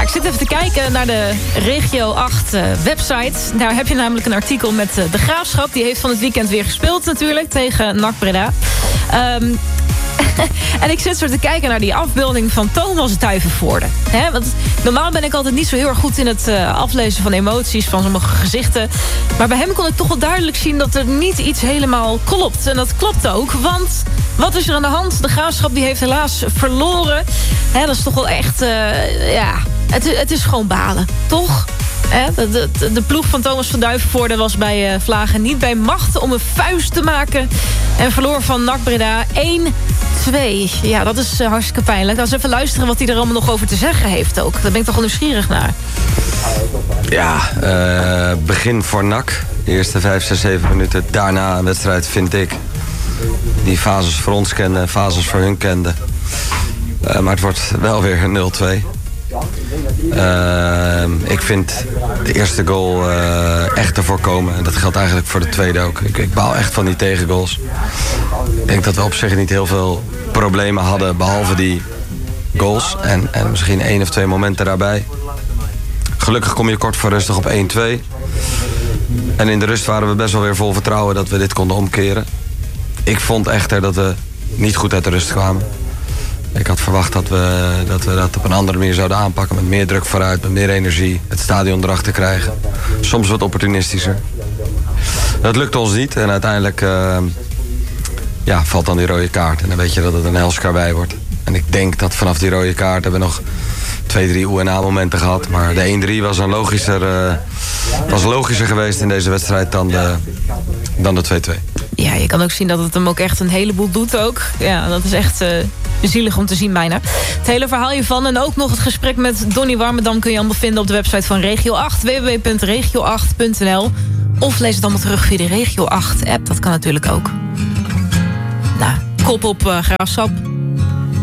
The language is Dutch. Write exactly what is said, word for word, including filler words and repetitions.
ik zit even te kijken naar de Regio acht uh, website. Daar heb je namelijk een artikel met uh, de Graafschap. Die heeft van het weekend weer gespeeld natuurlijk tegen N A C Breda. Um, en ik zit zo te kijken naar die afbeelding van Thomas Duivenvoorde. He, want normaal ben ik altijd niet zo heel erg goed in het uh, aflezen van emoties, van sommige gezichten. Maar bij hem kon ik toch wel duidelijk zien dat er niet iets helemaal klopt. En dat klopt ook, want wat is er aan de hand? De Graafschap die heeft helaas verloren. He, dat is toch wel echt, uh, ja, het, het is gewoon balen, toch? De, de, de ploeg van Thomas van Duivenvoorde was bij uh, Vlagen niet bij machten om een vuist te maken. En verloor van N A C Breda één twee. Ja, dat is uh, hartstikke pijnlijk. Laten we even luisteren wat hij er allemaal nog over te zeggen heeft ook. Daar ben ik toch wel nieuwsgierig naar. Ja, uh, begin voor N A C. De eerste vijf, zes, zeven minuten. Daarna een wedstrijd, vind ik, die fases voor ons kende, fases voor hun kende. Uh, maar het wordt wel weer nul twee. Uh, ik vind de eerste goal uh, echt ervoor komen. En dat geldt eigenlijk voor de tweede ook. Ik, ik baal echt van die tegengoals. Ik denk dat we op zich niet heel veel problemen hadden, behalve die goals. En, en misschien één of twee momenten daarbij. Gelukkig kom je kort voor rustig op één twee. En in de rust waren we best wel weer vol vertrouwen dat we dit konden omkeren. Ik vond echter dat we niet goed uit de rust kwamen. Ik had verwacht dat we, dat we dat op een andere manier zouden aanpakken. Met meer druk vooruit, met meer energie. Het stadion erachter krijgen. Soms wat opportunistischer. Dat lukte ons niet. En uiteindelijk uh, ja, valt dan die rode kaart. En dan weet je dat het een helskarwei wordt. En ik denk dat vanaf die rode kaart hebben we nog twee, drie O en A-momenten gehad. Maar de één drie was een logischer, uh, was logischer geweest in deze wedstrijd dan de, dan de twee twee. Ja, je kan ook zien dat het hem ook echt een heleboel doet ook. Ja, dat is echt uh, zielig om te zien bijna. Het hele verhaal hiervan en ook nog het gesprek met Donnie Warmerdam kun je allemaal vinden op de website van Regio acht. w w w punt regio acht punt n l. Of lees het allemaal terug via de Regio acht app. Dat kan natuurlijk ook. Nou, kop op uh, Graafschap.